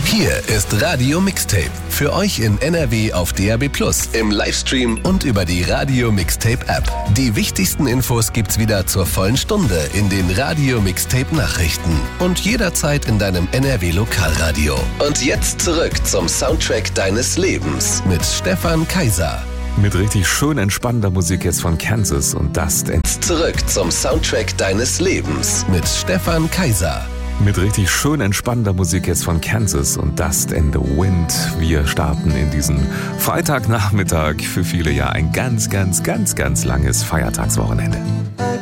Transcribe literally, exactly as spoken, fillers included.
Hier ist Radio Mixtape. Für euch in N R W auf D A B plus, im Livestream und über die Radio Mixtape App. Die wichtigsten Infos gibt's wieder zur vollen Stunde in den Radio Mixtape Nachrichten und jederzeit in deinem N R W Lokalradio. Und jetzt zurück zum Soundtrack deines Lebens mit Stefan Kaiser. Mit richtig schön entspannender Musik jetzt von Kansas und Dust and... Zurück zum Soundtrack deines Lebens mit Stefan Kaiser. Mit richtig schön entspannender Musik jetzt von Kansas und Dust and the Wind. Wir starten in diesen Freitagnachmittag. Für viele ja ein ganz, ganz, ganz, ganz langes Feiertagswochenende.